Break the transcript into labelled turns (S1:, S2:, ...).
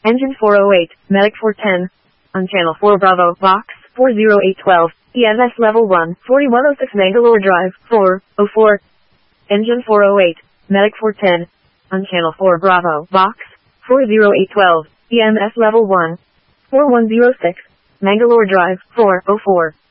S1: Engine 408, Medic 410. On Channel 4 Bravo, Box 40812, EMS Level 1, 4106 Mangalore Drive, 404. Engine 408, Medic 410. On Channel 4 Bravo, Box 40812, EMS Level 1, 4106, Mangalore Drive, 404.